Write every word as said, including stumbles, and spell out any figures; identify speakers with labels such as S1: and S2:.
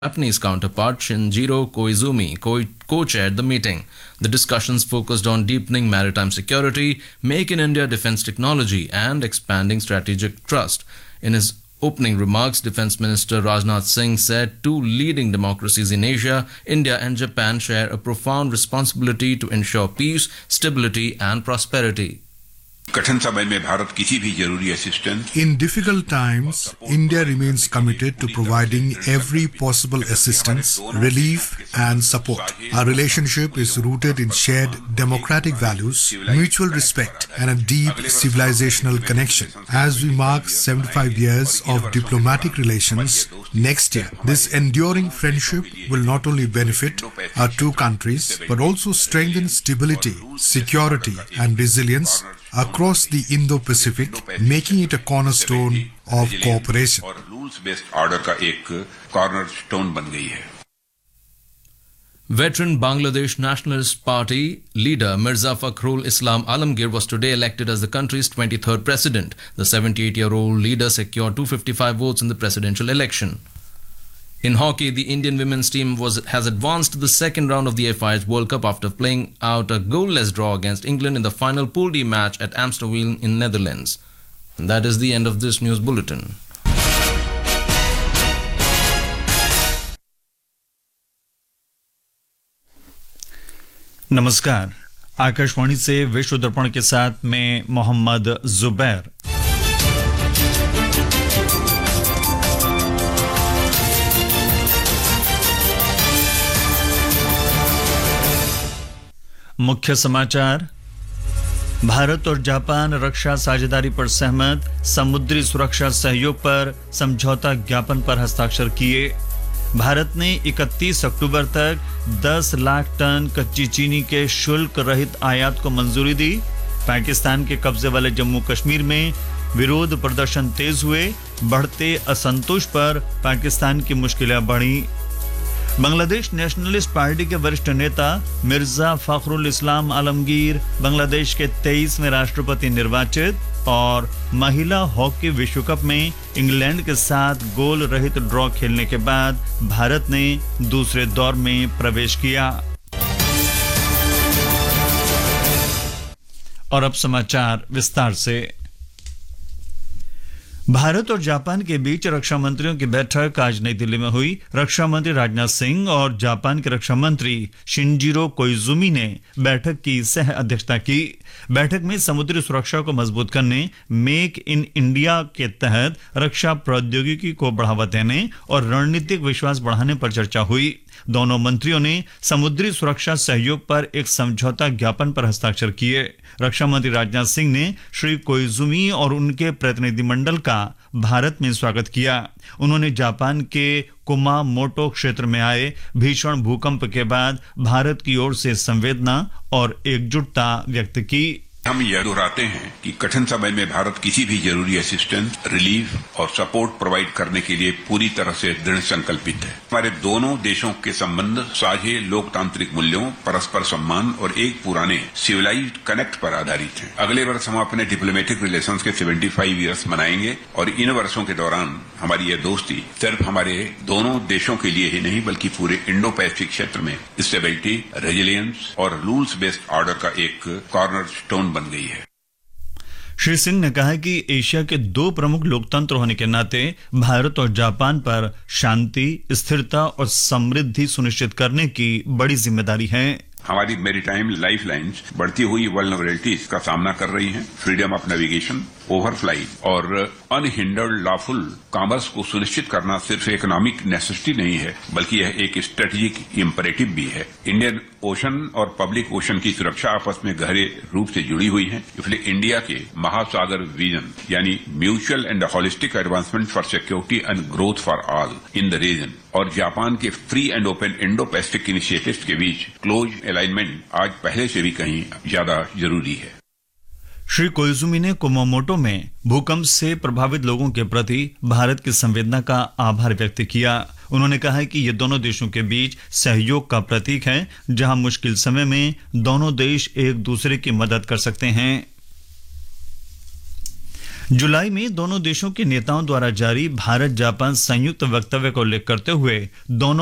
S1: Japanese counterpart Shinjiro Koizumi co- co-chaired the meeting. The discussions focused on deepening maritime security, Make in India defense technology, and expanding strategic trust. In his opening remarks, Defense Minister Rajnath Singh said two leading democracies in Asia, India and Japan, share a profound responsibility to ensure peace, stability, and prosperity.
S2: कठिन समय में भारत किसी भी जरूरी assistance
S3: In difficult times, India remains committed to providing every possible assistance, relief and support. Our relationship is rooted in shared democratic values, mutual respect and a deep civilizational connection. As we mark seventy-five years of diplomatic relations next year, this enduring friendship will not only benefit our two countries but also strengthen stability, security and resilience across the Indo-Pacific, making it a cornerstone of cooperation.
S2: और rules based order का एक cornerstone बन गई है.
S1: Veteran Bangladesh Nationalist Party leader Mirza Fakhrul Islam Alamgir was today elected as the country's twenty-third president. The seventy-eight-year-old leader secured two hundred fifty-five votes in the presidential election. In hockey, the Indian women's team was has advanced to the second round of the F I H World Cup after playing out a goalless draw against England in the final Pool D match at Amstelveen in Netherlands. And that is the end of this news bulletin.
S4: नमस्कार, आकाशवाणी से विश्व दर्पण के साथ मैं मोहम्मद जुबैर। मुख्य समाचार। भारत और जापान रक्षा साझेदारी पर सहमत, समुद्री सुरक्षा सहयोग पर समझौता ज्ञापन पर हस्ताक्षर किए। भारत ने इकतीस अक्टूबर तक दस लाख टन कच्ची चीनी के शुल्क रहित आयात को मंजूरी दी। पाकिस्तान के कब्जे वाले जम्मू कश्मीर में विरोध प्रदर्शन तेज हुए। बढ़ते असंतोष पर पाकिस्तान की मुश्किलें बढ़ी। बांग्लादेश नेशनलिस्ट पार्टी के वरिष्ठ नेता मिर्जा फखरुल इस्लाम आलमगीर बांग्लादेश के तेईसवें राष्ट्रपति निर्वाचित। और महिला हॉकी विश्व कप में इंग्लैंड के साथ गोल रहित ड्रॉ खेलने के बाद भारत ने दूसरे दौर में प्रवेश किया। और अब समाचार विस्तार से। भारत और जापान के बीच रक्षा मंत्रियों की बैठक आज नई दिल्ली में हुई। रक्षा मंत्री राजनाथ सिंह और जापान के रक्षा मंत्री शिंजिरो कोइजुमी ने बैठक की सह अध्यक्षता की। बैठक में समुद्री सुरक्षा को मजबूत करने, मेक इन इंडिया के तहत रक्षा प्रौद्योगिकी को बढ़ावा देने और रणनीतिक विश्वास बढ़ाने पर चर्चा हुई। दोनों मंत्रियों ने समुद्री सुरक्षा सहयोग पर एक समझौता ज्ञापन पर हस्ताक्षर किए। रक्षा मंत्री राजनाथ सिंह ने श्री कोइजुमी और उनके प्रतिनिधिमंडल का भारत में स्वागत किया। उन्होंने जापान के कुमामोटो क्षेत्र में आए भीषण भूकंप के बाद भारत की ओर से संवेदना और एकजुटता व्यक्त की।
S2: हम यह दोहराते हैं कि कठिन समय में भारत किसी भी जरूरी असिस्टेंस, रिलीफ और सपोर्ट प्रोवाइड करने के लिए पूरी तरह से दृढ़ संकल्पित है। हमारे दोनों देशों के संबंध साझे लोकतांत्रिक मूल्यों, परस्पर सम्मान और एक पुराने सिविलाइज्ड कनेक्ट पर आधारित हैं। अगले वर्ष हम अपने डिप्लोमेटिक रिलेशंस के पचहत्तर इयर्स मनाएंगे और इन वर्षों के दौरान हमारी यह दोस्ती सिर्फ हमारे दोनों देशों के लिए ही नहीं बल्कि पूरे इंडो पैसिफिक क्षेत्र में स्टेबिलिटी, रेजिलियंस और रूल्स बेस्ड ऑर्डर का एक कॉर्नरस्टोन बन गई है।
S4: श्री सिंह ने कहा कि एशिया के दो प्रमुख लोकतंत्र होने के नाते भारत और जापान पर शांति, स्थिरता और समृद्धि सुनिश्चित करने की बड़ी जिम्मेदारी है।
S2: हमारी मैरीटाइम लाइफलाइंस बढ़ती हुई वल्नरेबिलिटीज का सामना कर रही हैं। फ्रीडम ऑफ नेविगेशन, ओवरफ्लाइट और अनहिंडर्ड लॉफुल कॉमर्स को सुनिश्चित करना सिर्फ इकोनॉमिक नेसेसिटी नहीं है बल्कि यह एक स्ट्रेटेजिक इम्परेटिव भी है। इंडियन ओशन और पब्लिक ओशन की सुरक्षा आपस में गहरे रूप से जुड़ी हुई है। इसलिए इंडिया के महासागर विजन यानी mutual and holistic advancement for security and growth for all in the reason और जापान के free and open Indo Pacific initiatives के बीच क्लोज अलाइनमेंट आज पहले से भी कहीं ज्यादा जरूरी है।
S4: श्री कोइजुमी ने कुमामोटो में भूकंप से प्रभावित लोगों के प्रति भारत की संवेदना का आभार व्यक्त किया। उन्होंने कहा कि ये दोनों देशों के बीच सहयोग का प्रतीक है, जहां मुश्किल समय में दोनों देश एक दूसरे की मदद कर सकते हैं। जुलाई में दोनों देशों के नेताओं द्वारा जारी भारत जापान संयुक्त वक्तव्य का उल्लेख करते हुए दोनों